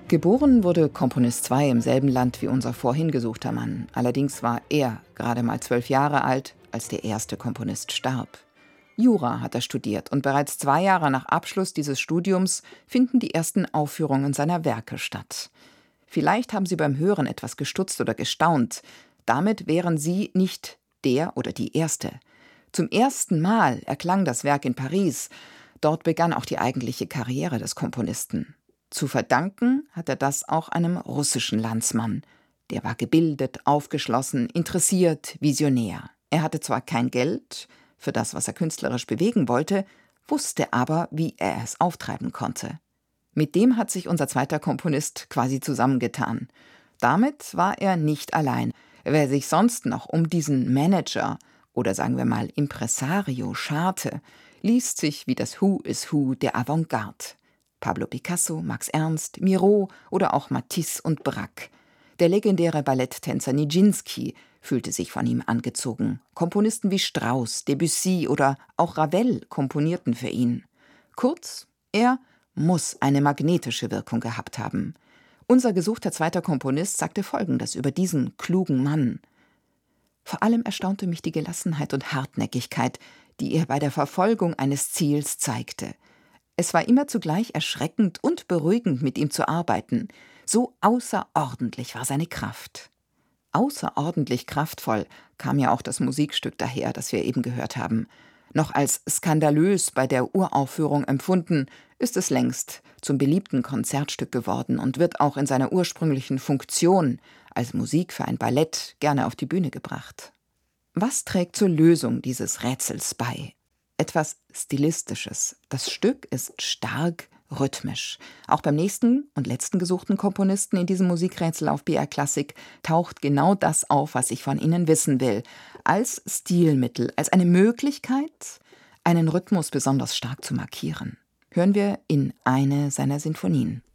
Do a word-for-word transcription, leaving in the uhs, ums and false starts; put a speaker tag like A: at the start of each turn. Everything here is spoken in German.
A: Geboren wurde Komponist zwei im selben Land wie unser vorhin gesuchter Mann. Allerdings war er gerade mal zwölf Jahre alt, als der erste Komponist starb. Jura hat er studiert und bereits zwei Jahre nach Abschluss dieses Studiums finden die ersten Aufführungen seiner Werke statt. Vielleicht haben Sie beim Hören etwas gestutzt oder gestaunt. Damit wären Sie nicht der oder die Erste. Zum ersten Mal erklang das Werk in Paris. Dort begann auch die eigentliche Karriere des Komponisten. Zu verdanken hat er das auch einem russischen Landsmann. Der war gebildet, aufgeschlossen, interessiert, visionär. Er hatte zwar kein Geld für das, was er künstlerisch bewegen wollte, wusste aber, wie er es auftreiben konnte. Mit dem hat sich unser zweiter Komponist quasi zusammengetan. Damit war er nicht allein. Wer sich sonst noch um diesen Manager oder sagen wir mal Impresario scharte, liest sich wie das Who is Who der Avantgarde. Pablo Picasso, Max Ernst, Miro oder auch Matisse und Braque. Der legendäre Balletttänzer Nijinsky fühlte sich von ihm angezogen. Komponisten wie Strauss, Debussy oder auch Ravel komponierten für ihn. Kurz, er muss eine magnetische Wirkung gehabt haben. Unser gesuchter zweiter Komponist sagte Folgendes über diesen klugen Mann. Vor allem erstaunte mich die Gelassenheit und Hartnäckigkeit, die er bei der Verfolgung eines Ziels zeigte. Es war immer zugleich erschreckend und beruhigend, mit ihm zu arbeiten. So außerordentlich war seine Kraft. Außerordentlich kraftvoll kam ja auch das Musikstück daher, das wir eben gehört haben. Noch als skandalös bei der Uraufführung empfunden, ist es längst zum beliebten Konzertstück geworden und wird auch in seiner ursprünglichen Funktion als Musik für ein Ballett gerne auf die Bühne gebracht. Was trägt zur Lösung dieses Rätsels bei? Etwas Stilistisches. Das Stück ist stark rhythmisch. Auch beim nächsten und letzten gesuchten Komponisten in diesem Musikrätsel auf B R Klassik taucht genau das auf, was ich von Ihnen wissen will. Als Stilmittel, als eine Möglichkeit, einen Rhythmus besonders stark zu markieren. Hören wir in eine seiner Sinfonien.